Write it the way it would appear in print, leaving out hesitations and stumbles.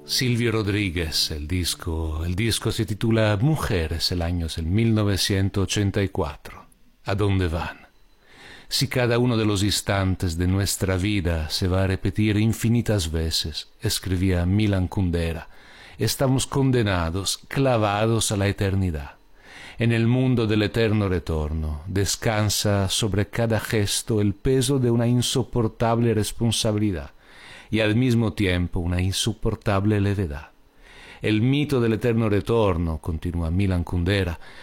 Silvio Rodríguez, el disco se titula Mujeres, el año es el 1984. ¿A dónde van? Si cada uno de los instantes de nuestra vida se va a repetir infinitas veces, escribía Milan Kundera, estamos condenados, clavados a la eternidad. En el mundo del eterno retorno descansa sobre cada gesto el peso de una insoportable responsabilidad y al mismo tiempo una insoportable levedad. El mito del eterno retorno, continúa Milan Kundera,